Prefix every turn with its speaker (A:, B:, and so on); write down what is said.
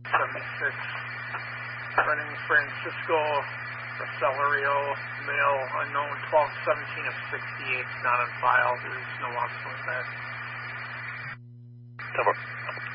A: 76. Running Francisco Celerio, male, unknown, 1217 of 68, not on file. There's no loss on that.
B: Number.